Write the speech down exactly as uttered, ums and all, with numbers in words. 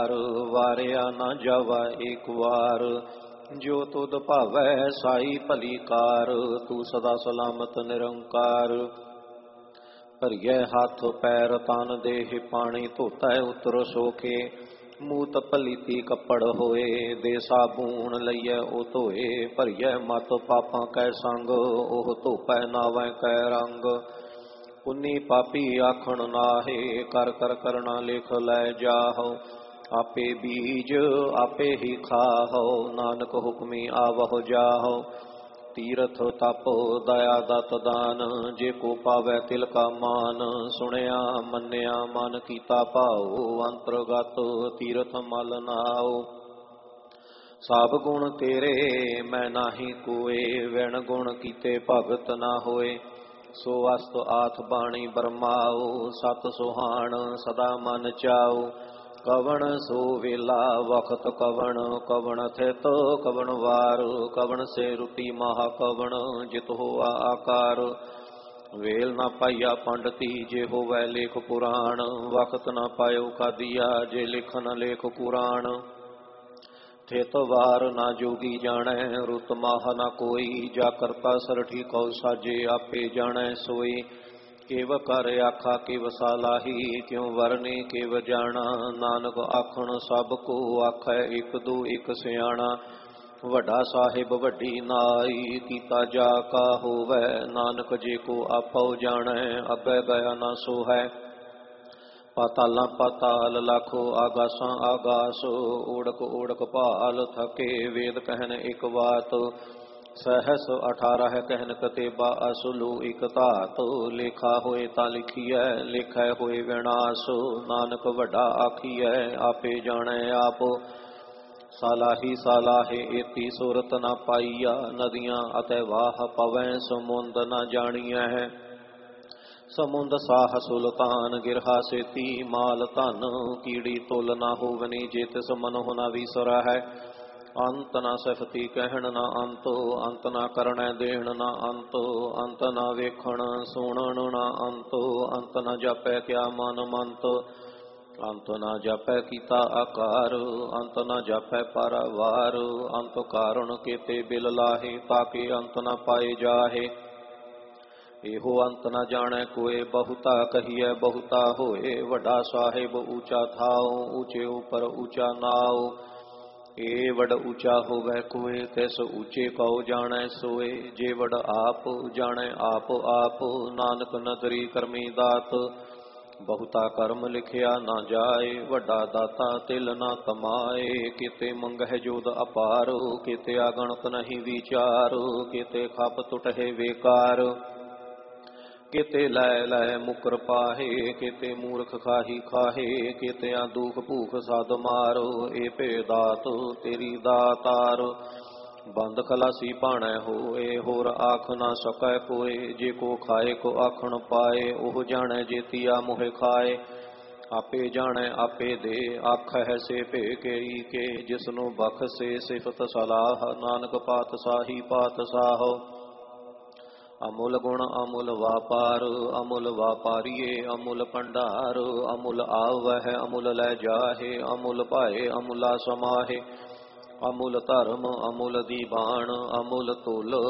ਵਾਰਿਆ ਨਾ ਜਾਵਾ ਏਕ ਵਾਰ, ਜੋ ਤੁਧ ਭਾਵੈ ਸਾਈ ਭਲੀ ਕਾਰ, ਤੂੰ ਸਦਾ ਸਲਾਮਤ ਨਿਰੰਕਾਰ। ਭਰੀਐ ਹੱਥ ਪੈਰ ਤਨ ਦੇਹ ਪਾਣੀ, ਧੋਤੈ ਉਤਰ ਸੋਖੇ, ਮੂਤ ਪਲੀਤੀ ਕੱਪੜ ਹੋਏ, ਦੇ ਸਾਬੂਨ ਲਈਐ ਉਹ ਧੋਏ। ਭਰੀਐ ਮਤ ਪਾਪਾਂ ਕੈ ਸੰਗ, ਉਹ ਧੋਪੈ ਨਾਵੈ ਕੈ ਰੰਗ। ਪੁੰਨੀ ਪਾਪੀ ਆਖਣ ਨਾਹੇ, ਕਰ ਕਰ ਕਰਨਾ ਲਿਖ ਲੈ ਜਾਹੋ। ਆਪੇ ਬੀਜ ਆਪੇ ਹੀ ਖਾਹੋ, ਨਾਨਕ ਹੁਕਮੀ ਆਵਹੁ ਜਾਹੋ। ਤੀਰਥ ਤਪ ਦਇਆ ਦਤ ਦਾਨ, ਜੇ ਕੋ ਪਾਵੈ ਤਿਲ ਕਾ ਮਾਨ। ਸੁਣਿਆ ਮੰਨਿਆ ਮਨ ਕੀਤਾ ਭਾਉ, ਅੰਤਰਗਤ ਤੀਰਥ ਮਲ ਨਾਉ। ਸਭ ਗੁਣ ਤੇਰੇ ਮੈਂ ਨਾਹੀ ਕੋਏ, ਵਿਣ ਗੁਣ ਕੀਤੇ ਭਗਤ ਨਾ ਹੋਏ। ਸੋ ਅਸਤ ਆਥ ਬਾਣੀ ਬਰਮਾਉ, ਸਤ ਸੁਹਾਣ ਸਦਾ ਮਨ ਚਾਉ। ਕਵਣ ਸੋ ਵੇਲਾ ਵਖਤ ਕਵਣ, ਕਵਣ ਥਿਤ ਕਵਣ ਵਾਰ। ਕਵਣ ਸੇ ਰੁਤੀ ਮਹਾ ਕਵਣ, ਜਿਤ ਹੋਆ ਆਕਾਰ। ਵੇਲ ਨਾ ਪਾਈਆ ਪੰਡਤੀ, ਜੇ ਹੋਵੈ ਲੇਖ ਪੁਰਾਣ। ਵਖਤ ਨਾ ਪਾਇਓ ਕਾਦੀਆ, ਜੇ ਲਿਖਨ ਲੇਖ ਕੁਰਾਨ। ਥਿਤ ਵਾਰ ਨਾ ਜੋਗੀ ਜਾਣੈ, ਰੁਤ ਮਾਹ ਨਾ ਕੋਈ। ਜਾ ਕਰਤਾ ਸਰਠੀ ਕਉ ਸਾਜੇ, ਆਪੇ ਜਾਣੈ ਸੋਈ। ਕਿਵ ਕਰ ਆਖਾ ਕਿਵ ਸਾਲਾਹੀ, ਕਿਉ ਵਰਨੇ ਕਿਵ ਜਾਣਾ। ਨਾਨਕ ਆਖਣ ਸਭ ਕੋ ਆਖੈ, ਇਕ ਦੂ ਇਕ ਸਿਆਣਾ। ਵੱਡਾ ਸਾਹਿਬ ਵੱਡੀ ਨਾਈ, ਕੀਤਾ ਜਾ ਕਾ ਹੋਵੈ। ਨਾਨਕ ਜੇ ਕੋ ਆਪਉ ਜਾਣੈ, ਅੱਗੇ ਗਿਆ ਨਾ ਸੋ ਹੈ। ਪਾਤਾਲਾਂ ਪਾਤਾਲ ਲਾਖੋ, ਆਗਾਸਾਂ ਆਗਾਸ। ਓੜਕ ਓੜਕ ਭਾਲ ਥਕੇ, ਵੇਦ ਕਹਿਨ ਇਕ ਬਾਤ। ਸਹਸ ਅਠਾਰਹ ਕਹਿਨ ਕਤੇਬਾ, ਅਸਲੂ ਇਕ ਧਾਤ। ਲੇਖਾ ਹੋਏ ਤਾਂ ਲਿਖੀਐ, ਲੇਖੈ ਹੋਏ ਵਿਨਾਸ਼। ਨਾਨਕ ਵੱਡਾ ਆਖੀਐ, ਆਪੇ ਜਾਣੈ ਆਪ। ਸਾਲਾਹੀ ਸਾਲਾਹੇ ਏਤੀ ਸੁਰਤ ਨਾ ਪਾਈਆ, ਨਦੀਆਂ ਅਤੇ ਵਾਹ ਪਵੈ ਸਮੁੰਦ ਨਾ ਜਾਣੀਐ। ਸਮੁੰਦ ਸਾਹ ਸੁਲਤਾਨ, ਗਿਰਹਾ ਸੇਤੀ ਮਾਲ ਧਨ। ਕੀੜੀ ਤੁਲ ਨਾ ਹੋਵਨੀ, ਜੇ ਤਿਸ ਮਨਹੁ ਨਾ ਵੀਸਰਹਿ। ਅੰਤ ਨਾ ਸਫਤੀ ਕਹਿਣ ਨਾ ਅੰਤ, ਅੰਤ ਨਾ ਕਰਣੈ ਦੇਣ ਨਾ ਅੰਤ। ਅੰਤ ਨਾ ਵੇਖਣ ਸੁਣਨ ਨਾ ਅੰਤ, ਅੰਤ ਨਾ ਜਾਪੈ ਕਿਆ ਮਨ ਮੰਤ। ਅੰਤ ਨਾ ਜਾਪੈ ਕੀਤਾ ਆਕਾਰ, ਅੰਤ ਨਾ ਜਾਪੈ ਪਰਵਾਰ। ਅੰਤ ਕਾਰਣ ਕੇਤੇ ਬਿਲ ਲਾਹੇ, ਤਾਕੇ ਅੰਤ ਨਾ ਪਾਏ ਜਾਹੇ। ਇਹੋ ਅੰਤ ਨਾ ਜਾਣੈ ਕੋਏ, ਬਹੁਤਾ ਕਹੀਐ ਬਹੁਤਾ ਹੋਏ। ਵੱਡਾ ਸਾਹਿਬ ਊਚਾ ਥਾਉ, ਊਚੇ ਉਪਰ ਊਚਾ ਨਾਉ। ਏ ਵਡ ਊਚਾ ਹੋਵੈ ਕੋਏ, ਤਿਸ ਊਚੇ ਕਉ ਜਾਣੈ ਸੋਏ। ਜੇ ਵਡ ਆਪ ਜਾਣੈ ਆਪ ਆਪ, ਨਾਨਕ ਨਦਰੀ ਕਰਮੀ ਦਾਤ। ਬਹੁਤਾ ਕਰਮ ਲਿਖਿਆ ਨਾ ਜਾਏ, ਵੱਡਾ ਦਾਤਾ ਤਿਲ ਨਾ ਤਮਾਏ। ਕਿਤੇ ਮੰਗਹਿ ਜੋਦ ਅਪਾਰ, ਕਿਤੇ ਅਗਣਤ ਨਹੀਂ ਵਿਚਾਰ। ਕਿਤੇ ਖਪ ਟੁਟਹਿ ਵੇਕਾਰ, ਕਿਤੇ ਲੈ ਲੈ ਮੁਕਰ ਪਾਹੇ। ਕਿਤੇ ਮੂਰਖ ਖਾਹੀ ਖਾਹੇ, ਕਿਤਿਆਂ ਦੁਖ ਭੂਖ ਸਦ ਮਾਰੋ। ਏ ਭੇਦਾਤ ਤੇਰੀ ਦਾਤਾਰ, ਬੰਦ ਖਲਾਸੀ ਭਾਣੈ ਹੋਏ। ਹੋਰ ਆਖ ਨਾ ਸਕੈ ਕੋਏ, ਜੇ ਕੋ ਖਾਏ ਕੋ ਆਖਣ ਪਾਏ। ਉਹ ਜਾਣੈ ਜੇਤੀਆ ਮੋਹਿ ਖਾਏ, ਆਪੇ ਜਾਣੈ ਆਪੇ ਦੇ। ਆਖਹਿ ਸੇ ਭੇ ਕੇਰੀ ਕੇ, ਜਿਸਨੂੰ ਬਖਸੇ ਸਿਫਤ ਸਲਾਹ। ਨਾਨਕ ਪਾਤਸ਼ਾਹੀ ਪਾਤਸ਼ਾਹ, ਅਮੁਲ ਗੁਣ ਅਮੁਲ ਵਾਪਾਰ। ਅਮੁਲ ਵਾਪਾਰੀਏ ਅਮੁਲ ਭੰਡਾਰ, ਅਮੁਲ ਆਵਹਿ ਅਮੁਲ ਲੈ ਜਾਹੇ। ਅਮੁਲ ਭਾਏ ਅਮੁਲਾ ਸਮਾਹੇ, ਅਮੁਲ ਧਰਮ ਅਮੁਲ ਦੀਵਾਨ। ਅਮੁਲ ਤੁਲ